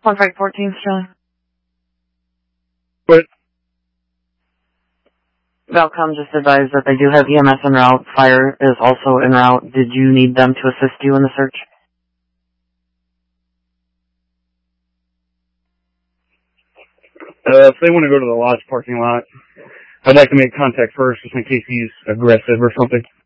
1514, Charlie. What? Valcom just advised that they do have EMS en route. Fire is also en route. Did you need them to assist you in the search? If they want to go to the lodge parking lot, I'd like to make contact first, just in case he's aggressive or something.